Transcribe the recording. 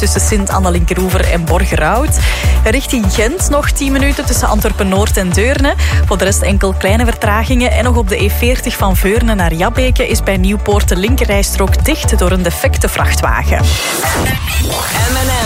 tussen Sint-Annelinkeroever en Borgerhout. Richting Gent nog 10 minuten tussen Antwerpen-Noord en Deurne. Voor de rest enkel kleine vertragingen. En nog op de E40 van Veurne naar Jabbeke is bij Nieuwpoort de linkerrijstrook dicht door een defecte vrachtwagen. M&M.